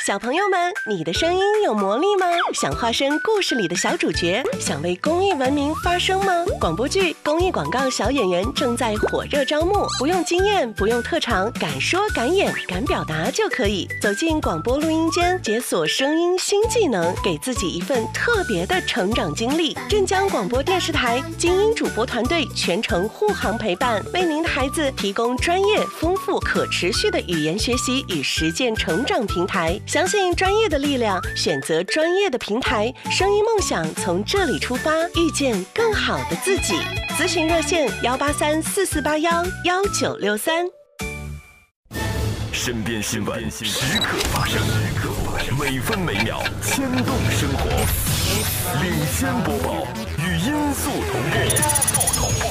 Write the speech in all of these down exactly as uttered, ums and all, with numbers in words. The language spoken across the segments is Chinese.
小朋友们，你的声音有魔力吗？想化身故事里的小主角，想为公益文明发声吗？广播剧、公益广告小演员正在火热招募，不用经验，不用特长，敢说敢演敢表达就可以走进广播录音间，解锁声音新技能，给自己一份特别的成长经历。镇江广播电视台精英主播团队全程护航陪伴，为您的孩子提供专业、丰富、可持续的语言学习与实践成长平台。相信专业的力量，选择专业的平台，声音梦想从这里出发，遇见更好的自己。咨询热线幺八三四四八幺幺九六三。 身边新闻时刻发生，每分每秒牵动生活。领先播报，与音速同步。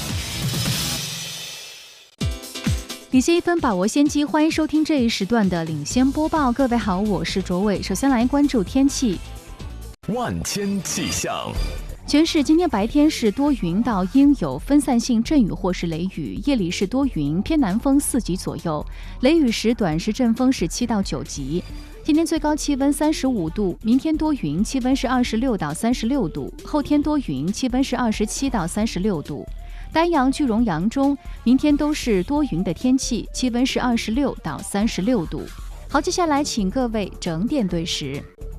领先一分，把握先机，欢迎收听这一时段的领先播报。各位好，我是卓伟。首先来关注天气。 万千气象。 全市今天白天是多云到阴有分散性阵雨或是雷雨，夜里是多云，偏南风四级左右，雷雨时短时阵风是七到九级。今天最高气温三十五度，明天多云，气温是二十六到三十六度，后天多云，气温是二十七到三十六度。丹阳、句容、扬中明天都是多云的天气，气温是二十六到三十六度。好，接下来请各位整点对时。